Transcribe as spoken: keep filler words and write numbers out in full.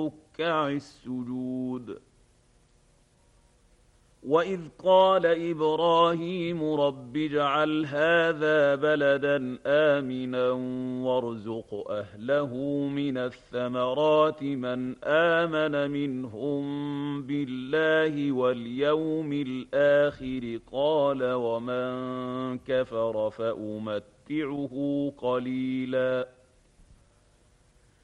الركع السجود. وإذ قال إبراهيم رب اجعل هذا بلدا آمنا وارزق أهله من الثمرات من آمن منهم بالله واليوم الآخر قال ومن كفر فأمتعه قليلا